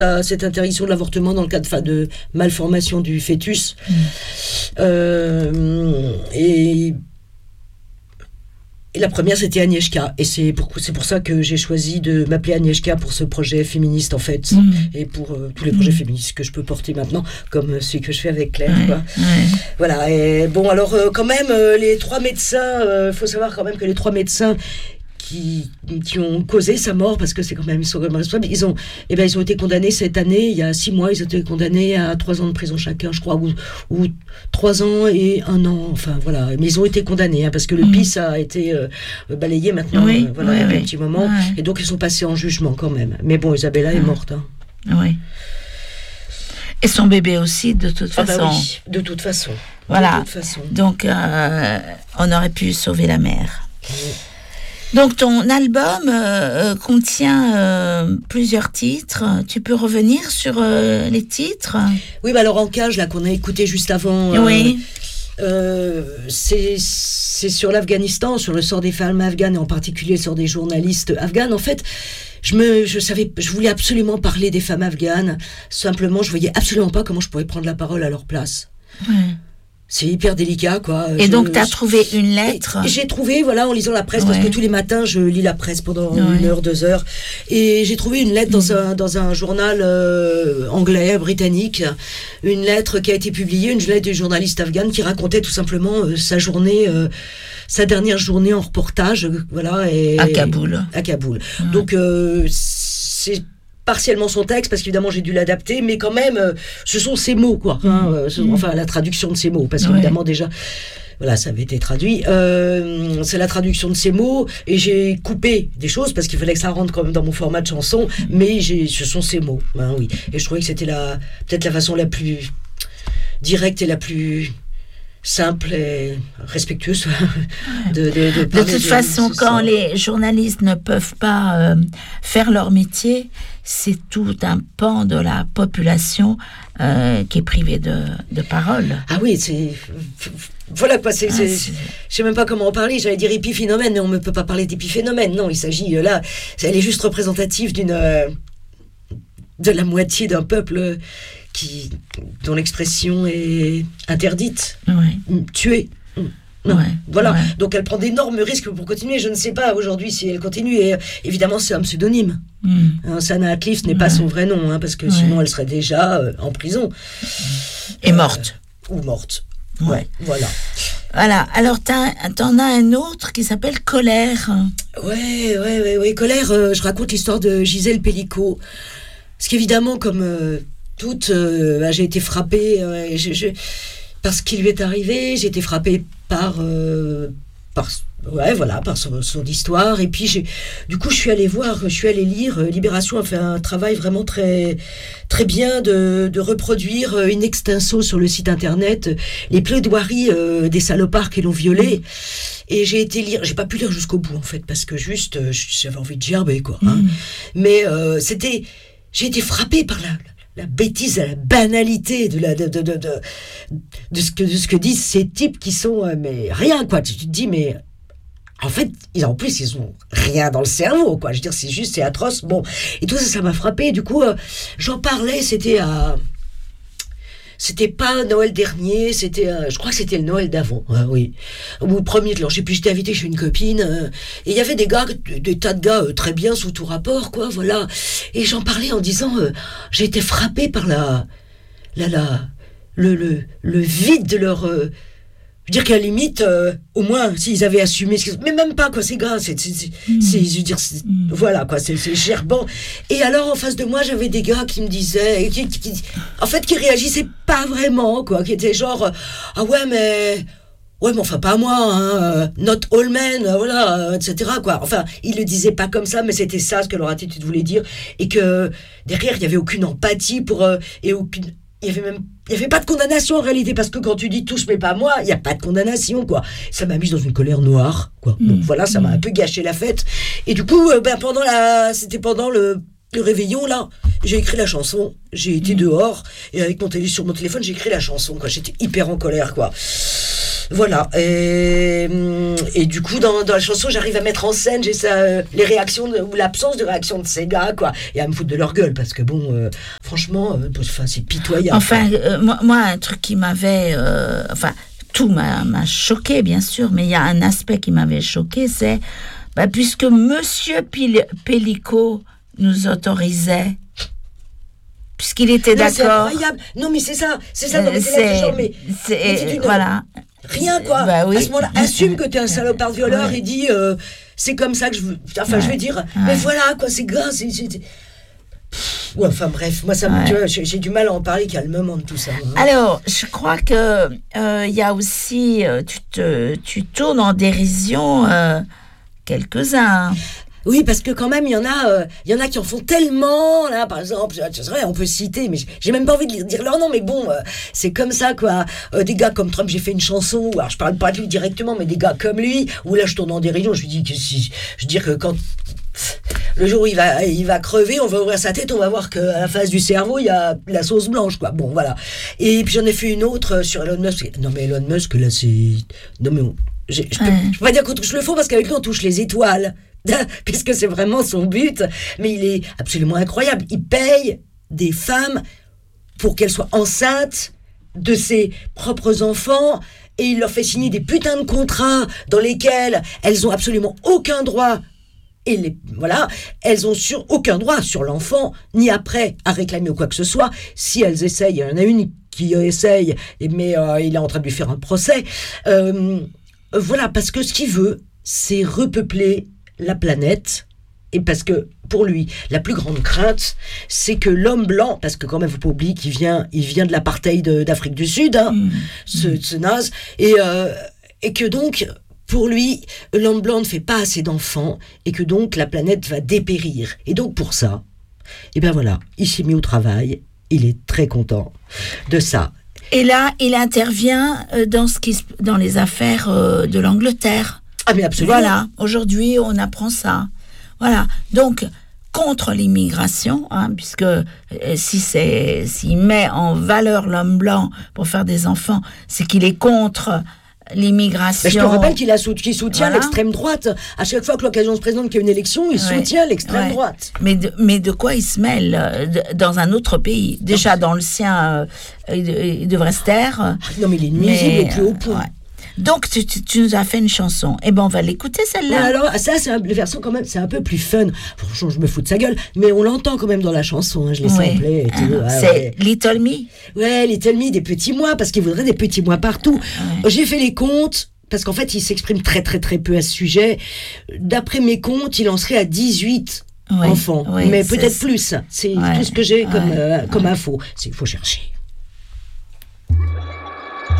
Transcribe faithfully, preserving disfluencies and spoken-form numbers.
à cette interdiction de l'avortement dans le cas de, enfin, de malformation du fœtus. Mmh. Euh, et, et la première, c'était Agnieszka. Et c'est pour, c'est pour ça que j'ai choisi de m'appeler Agnieszka pour ce projet féministe, en fait. Mmh. Et pour euh, tous les projets mmh. féministes que je peux porter maintenant, comme celui que je fais avec Claire. Ouais, quoi. Ouais. Voilà. Et bon, alors, euh, quand même, euh, les trois médecins, il euh, faut savoir quand même que les trois médecins Qui, qui ont causé sa mort, parce que c'est quand même, ils sont quand même responsables. Ils ont, eh ben, ils ont été condamnés cette année, il y a six mois, ils ont été condamnés à trois ans de prison chacun, je crois, ou, ou trois ans et un an, enfin voilà. Mais ils ont été condamnés, hein, parce que le mmh. P I S a été euh, balayé maintenant, oui, euh, voilà, oui, il y a oui. un petit moment, oui. et donc ils sont passés en jugement quand même. Mais bon, Isabella mmh. est morte. Hein. Oui. Et son bébé aussi, de toute ah façon. Bah oui, de toute façon. Voilà. De toute façon. Donc, euh, on aurait pu sauver la mère. Mmh. Donc, ton album euh, contient euh, plusieurs titres. Tu peux revenir sur euh, les titres ? Oui, bah alors en cage, là, qu'on a écouté juste avant, euh, oui. euh, c'est, c'est sur l'Afghanistan, sur le sort des femmes afghanes, et en particulier le sort des journalistes afghanes. En fait, je, me, je, savais, je voulais absolument parler des femmes afghanes. Simplement, je voyais absolument pas comment je pourrais prendre la parole à leur place. Oui. C'est hyper délicat, quoi. Et je, donc, tu as trouvé une lettre ? J'ai trouvé, voilà, en lisant la presse, ouais. parce que tous les matins, je lis la presse pendant ouais. une heure, deux heures. Et j'ai trouvé une lettre dans, mmh. un, dans un journal euh, anglais, britannique. Une lettre qui a été publiée, une lettre du journaliste afghane qui racontait tout simplement euh, sa journée, euh, sa dernière journée en reportage, euh, voilà. Et, à Kaboul. À Kaboul. Mmh. Donc, euh, c'est partiellement son texte, parce qu'évidemment j'ai dû l'adapter, mais quand même euh, ce sont ses mots, quoi, hein, euh, ce, enfin la traduction de ces mots, parce qu'évidemment ouais. déjà voilà, ça avait été traduit, euh, c'est la traduction de ces mots, et j'ai coupé des choses parce qu'il fallait que ça rentre quand même dans mon format de chanson, mais j'ai, ce sont ces mots, hein, oui, et je trouvais que c'était la, peut-être la façon la plus directe et la plus simple et respectueuse de, de, de, de toute façon, quand ça. Les journalistes ne peuvent pas euh, faire leur métier, c'est tout un pan de la population euh, qui est privé de, de parole. Ah oui, c'est... Voilà quoi, c'est, ah, c'est, c'est... je sais même pas comment en parler, j'allais dire épiphénomène, mais on ne peut pas parler d'épiphénomène, non, il s'agit euh, là, elle est juste représentative d'une... Euh, de la moitié d'un peuple qui, dont l'expression est interdite, ouais. tuée. Non. Ouais, voilà, ouais. Donc elle prend d'énormes risques pour continuer. Je ne sais pas aujourd'hui si elle continue. Et euh, évidemment, c'est un pseudonyme. Mm. Hein, Sana Atliff n'est ouais. pas son vrai nom, hein, parce que ouais. sinon elle serait déjà euh, en prison. Et morte. Euh, ou morte. Ouais. ouais, voilà. Voilà, alors t'as, t'en as un autre qui s'appelle Colère. Ouais, ouais, ouais, ouais. Colère, euh, je raconte l'histoire de Gisèle Pellicot. Parce qu'évidemment, comme euh, toute, euh, bah, j'ai été frappée euh, je, je, par ce qui lui est arrivé, j'ai été frappée par, euh, par, ouais, voilà, par son, son histoire. Et puis, j'ai, du coup, je suis allée voir, je suis allée lire. Euh, Libération a fait un travail vraiment très, très bien de, de reproduire euh, in extenso sur le site internet euh, les plaidoiries euh, des salopards qui l'ont violée. Et j'ai été lire, j'ai pas pu lire jusqu'au bout, en fait, parce que juste, euh, j'avais envie de gerber, quoi. Hein. Mmh. Mais euh, c'était... J'ai été frappée par la, la bêtise, la banalité de, la, de, de, de, de, de, ce que, de ce que disent ces types qui sont... Euh, mais rien, quoi. Tu te dis, mais... En fait, ils, en plus, ils ont rien dans le cerveau, quoi. Je veux dire, c'est juste, c'est atroce. Bon, et tout ça, ça m'a frappée. Du coup, euh, j'en parlais, c'était à... C'était pas Noël dernier, c'était, euh, je crois que c'était le Noël d'avant, euh, oui. Ou le premier de l'an, je sais plus, j'étais invitée chez une copine, euh, et il y avait des gars, des tas de gars euh, très bien sous tout rapport, quoi, voilà. Et j'en parlais en disant, euh, j'ai été frappée par la, la, la, le, le, le vide de leur... Euh, je veux dire qu'à la limite, euh, au moins, s'ils avaient assumé... Mais même pas, quoi, c'est grave, c'est... c'est, c'est, mmh. c'est je veux dire, c'est, mmh. voilà, quoi, c'est, c'est gerbant. Et alors, en face de moi, j'avais des gars qui me disaient... Qui, qui, qui, en fait, qui réagissaient pas vraiment, quoi, qui étaient genre... Euh, ah ouais, mais... Ouais, mais enfin, pas moi, hein, not all men, voilà, euh, et cetera, quoi. Enfin, ils le disaient pas comme ça, mais c'était ça ce que leur attitude voulait dire. Et que, derrière, il y avait aucune empathie pour... Euh, et aucune... Il y avait même, il y avait pas de condamnation en réalité, parce que quand tu dis tous mais pas moi, il y a pas de condamnation, quoi. Ça m'a mise dans une colère noire, quoi. Mmh. Donc voilà, ça m'a un peu gâché la fête. Et du coup, euh, ben pendant la, c'était pendant le, le réveillon là, j'ai écrit la chanson. J'ai été mmh. dehors et avec mon télé sur mon téléphone, j'ai écrit la chanson, quoi. J'étais hyper en colère, quoi. Voilà. Et, et du coup, dans, dans la chanson, j'arrive à mettre en scène, j'ai ça, euh, les réactions de, ou l'absence de réaction de ces gars, quoi, et à me foutre de leur gueule, parce que bon, euh, franchement, euh, enfin, c'est pitoyable. Enfin, euh, moi, moi, un truc qui m'avait, euh, enfin, tout m'a, m'a choqué, bien sûr, mais il y a un aspect qui m'avait choqué, c'est, bah, puisque Monsieur Pil- Pellico nous autorisait, puisqu'il était non, d'accord. C'est incroyable. Non, mais c'est ça, c'est ça. Non, mais c'est, là, toujours, mais, c'est, mais c'est une, voilà. Rien, quoi. Bah oui. À ce moment-là, assume que t'es un salopard violeur ouais. et dis, euh, c'est comme ça que je veux. Enfin, ouais. je veux dire, ouais. mais voilà, quoi, c'est grave, c'est. c'est... Ouais, enfin bref, moi ça me, ouais. tu vois, j'ai, j'ai du mal à en parler calmement de tout ça. Hein. Alors, je crois que il euh, y a aussi, euh, tu te, tu tournes en dérision euh, quelques-uns. Oui, parce que quand même, il y en a, il euh, y en a qui en font tellement, là, par exemple, c'est vrai, on peut citer, mais j'ai même pas envie de dire leur nom, mais bon, euh, c'est comme ça, quoi. Euh, des gars comme Trump, j'ai fait une chanson, alors je parle pas de lui directement, mais des gars comme lui, où là, je tourne en dérision, je lui dis que si, je veux dire que quand, le jour où il va, il va crever, on va ouvrir sa tête, on va voir qu'à la face du cerveau, il y a la sauce blanche, quoi. Bon, voilà. Et puis j'en ai fait une autre sur Elon Musk. Non, mais Elon Musk, là, c'est, non, mais on... je, je, peux, ouais. je peux pas dire qu'on touche le fond, parce qu'avec lui, on touche les étoiles. Puisque c'est vraiment son but, mais il est absolument incroyable. Il paye des femmes pour qu'elles soient enceintes de ses propres enfants et il leur fait signer des putains de contrats dans lesquels elles ont absolument aucun droit. Et les, voilà, elles ont sur, aucun droit sur l'enfant, ni après à réclamer ou quoi que ce soit. Si elles essayent, il y en a une qui essaye, mais euh, il est en train de lui faire un procès. Euh, voilà, parce que ce qu'il veut, c'est repeupler la planète, et parce que pour lui la plus grande crainte c'est que l'homme blanc, parce que quand même faut pas oublier qu'il vient il vient de l'apartheid de, d'Afrique du Sud, hein, mmh. ce, ce naze, et, euh, et que donc pour lui l'homme blanc ne fait pas assez d'enfants et que donc la planète va dépérir, et donc pour ça et ben voilà, il s'est mis au travail, il est très content de ça. Et là il intervient dans, ce qui, dans les affaires de l'Angleterre. Ah mais absolument. Voilà, aujourd'hui on apprend ça. Voilà, donc contre l'immigration, hein, puisque euh, si c'est s'il met en valeur l'homme blanc pour faire des enfants, c'est qu'il est contre l'immigration. Mais je te rappelle qu'il, a sou- qu'il soutient voilà. l'extrême droite. À chaque fois que l'occasion se présente qu'il y a une élection, il ouais. soutient l'extrême ouais. droite. Mais de, mais de quoi il se mêle euh, de, dans un autre pays? Déjà dans le sien, euh, il, il devrait se taire. Non mais il est nuisible au plus haut point. Ouais. Donc, tu, tu, tu nous as fait une chanson. Eh ben, on va l'écouter, celle-là. Ouais, alors, ça, c'est un, le version, quand même, c'est un peu plus fun. Franchement, je me fous de sa gueule. Mais on l'entend quand même dans la chanson. Hein, je l'ai ouais. samplé et tout. Ah, ah, c'est ouais. Little Me. Ouais, Little Me, des petits mois, parce qu'il voudrait des petits mois partout. Ouais. J'ai fait les comptes, parce qu'en fait, il s'exprime très, très, très peu à ce sujet. D'après mes comptes, il en serait à dix-huit ouais. enfants. Ouais, mais peut-être c'est... plus. C'est ouais. tout ce que j'ai comme, ouais. euh, comme ouais. info. Il faut chercher.